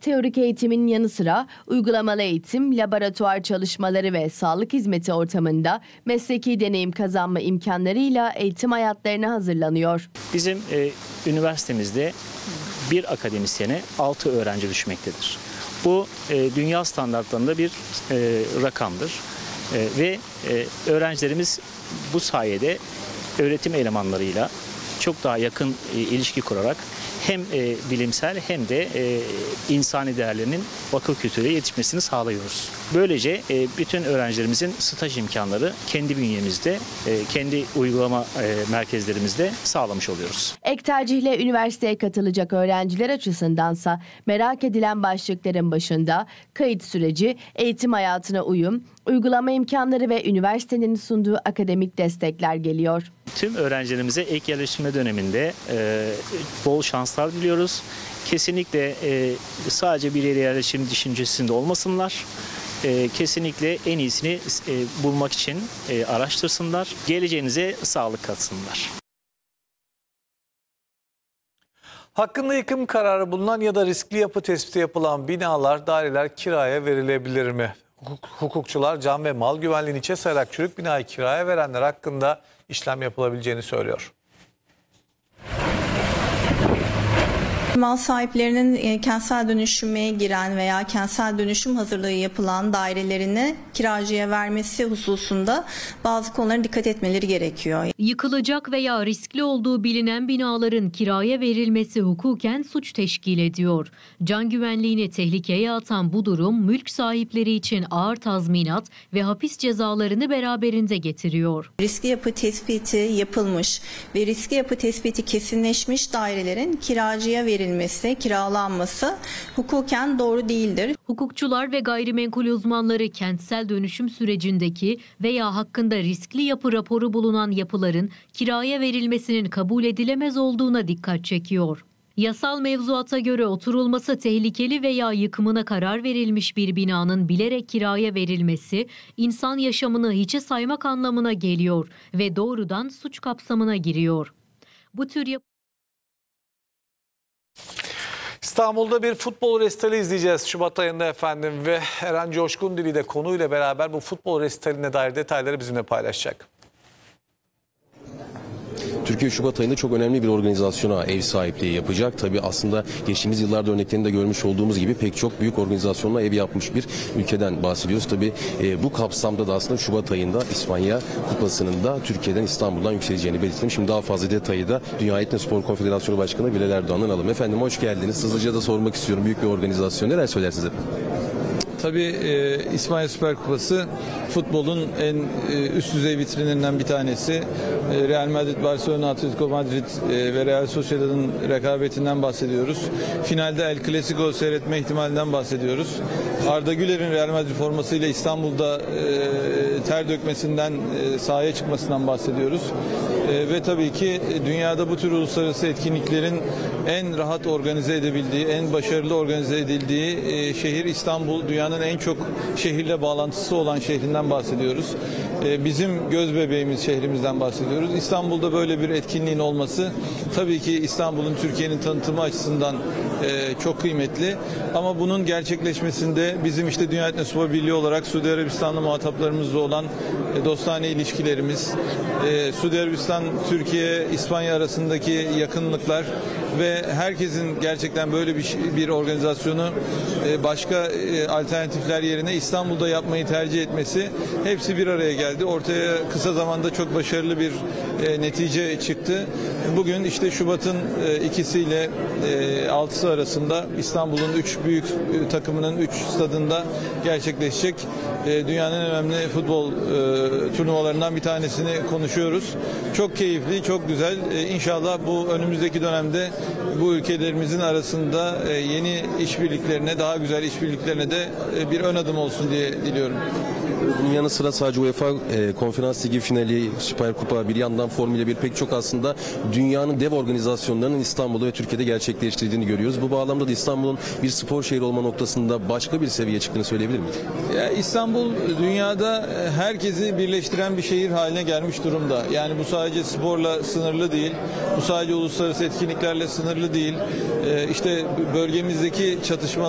teorik eğitimin yanı sıra uygulamalı eğitim, laboratuvar çalışmaları ve sağlık hizmeti ortamında mesleki deneyim kazanma imkanlarıyla eğitim hayatlarına hazırlanıyor. Bizim üniversitemizde bir akademisyene 6 öğrenci düşmektedir. Bu dünya standartlarında bir rakamdır ve öğrencilerimiz bu sayede öğretim elemanlarıyla çok daha yakın ilişki kurarak hem bilimsel hem de insani değerlerinin vakıf kültürüne yetişmesini sağlıyoruz. Böylece bütün öğrencilerimizin staj imkanları kendi bünyemizde, kendi uygulama merkezlerimizde sağlamış oluyoruz. Ek tercihle üniversiteye katılacak öğrenciler açısındansa merak edilen başlıkların başında kayıt süreci, eğitim hayatına uyum, uygulama imkanları ve üniversitenin sunduğu akademik destekler geliyor. Tüm öğrencilerimize ek yerleştirme döneminde bol şanslar diliyoruz. Kesinlikle sadece bir yere yerleşim düşüncesinde olmasınlar. Kesinlikle en iyisini bulmak için araştırsınlar. Geleceğinize sağlık katsınlar. Hakkında yıkım kararı bulunan ya da riskli yapı tespiti yapılan binalar, daireler kiraya verilebilir mi? Hukukçular can ve mal güvenliğini içe sayarak çürük binayı kiraya verenler hakkında işlem yapılabileceğini söylüyor. Mal sahiplerinin kentsel dönüşüme giren veya kentsel dönüşüm hazırlığı yapılan dairelerini kiracıya vermesi hususunda bazı konulara dikkat etmeleri gerekiyor. Yıkılacak veya riskli olduğu bilinen binaların kiraya verilmesi hukuken suç teşkil ediyor. Can güvenliğini tehlikeye atan bu durum mülk sahipleri için ağır tazminat ve hapis cezalarını beraberinde getiriyor. Riskli yapı tespiti yapılmış ve riskli yapı tespiti kesinleşmiş dairelerin kiracıya verilmesi, kiralanması hukuken doğru değildir. Hukukçular ve gayrimenkul uzmanları kentsel dönüşüm sürecindeki veya hakkında riskli yapı raporu bulunan yapıların kiraya verilmesinin kabul edilemez olduğuna dikkat çekiyor. Yasal mevzuata göre oturulması tehlikeli veya yıkımına karar verilmiş bir binanın bilerek kiraya verilmesi, insan yaşamını hiçe saymak anlamına geliyor ve doğrudan suç kapsamına giriyor. Bu tür İstanbul'da bir futbol resitali izleyeceğiz Şubat ayında efendim ve Eren Coşkundili de konuyla beraber bu futbol resitaline dair detayları bizimle paylaşacak. Türkiye Şubat ayında çok önemli bir organizasyona ev sahipliği yapacak. Tabii aslında geçtiğimiz yıllarda örneklerini de görmüş olduğumuz gibi pek çok büyük organizasyonla ev yapmış bir ülkeden bahsediyoruz. Tabii bu kapsamda da aslında Şubat ayında İspanya Kupası'nın da Türkiye'den İstanbul'dan yükseleceğini belirttim. Şimdi daha fazla detayı da Dünya Etne Spor Konfederasyonu Başkanı Bilal Erdoğan'dan alalım. Efendim hoş geldiniz. Hızlıca da sormak istiyorum. Büyük bir organizasyon. Neler söylersiniz efendim? Tabii İspanya Süper Kupası futbolun en üst düzey vitrininden bir tanesi. Real Madrid, Barcelona, Atletico Madrid ve Real Sociedad'ın rekabetinden bahsediyoruz. Finalde El Clasico seyretme ihtimalinden bahsediyoruz. Arda Güler'in Real Madrid formasıyla İstanbul'da ter dökmesinden, sahaya çıkmasından bahsediyoruz. Ve tabii ki dünyada bu tür uluslararası etkinliklerin en rahat organize edebildiği, en başarılı organize edildiği şehir İstanbul. Dünyanın en çok şehirle bağlantısı olan şehrinden bahsediyoruz. Bizim göz bebeğimiz şehrimizden bahsediyoruz. İstanbul'da böyle bir etkinliğin olması tabii ki İstanbul'un Türkiye'nin tanıtımı açısından çok kıymetli. Ama bunun gerçekleşmesinde bizim işte Dünya Etne Spor Birliği olarak Suudi Arabistan'la muhataplarımızla olan dostane ilişkilerimiz, Suudi Arabistan, Türkiye, İspanya arasındaki yakınlıklar ve herkesin gerçekten böyle bir organizasyonu başka alternatifler yerine İstanbul'da yapmayı tercih etmesi hepsi bir araya geldi. Ortaya kısa zamanda çok başarılı bir netice çıktı. Bugün işte Şubat'ın 2'si ile 6'sı arasında İstanbul'un 3 büyük takımının 3 stadında gerçekleşecek dünyanın en önemli futbol turnuvalarından bir tanesini konuşuyoruz. Çok keyifli, çok güzel. İnşallah bu önümüzdeki dönemde bu ülkelerimizin arasında yeni işbirliklerine, daha güzel işbirliklerine de bir ön adım olsun diye diliyorum. Bunun yanı sıra sadece UEFA Konferans Ligi finali, Süper Kupa, bir yandan Formula 1 pek çok aslında dünyanın dev organizasyonlarının İstanbul'da ve Türkiye'de gerçekleştirdiğini görüyoruz. Bu bağlamda da İstanbul'un bir spor şehri olma noktasında başka bir seviyeye çıktığını söyleyebilir miyiz? Ya İstanbul dünyada herkesi birleştiren bir şehir haline gelmiş durumda. Yani bu sadece sporla sınırlı değil, bu sadece uluslararası etkinliklerle sınırlı değil. İşte bölgemizdeki çatışma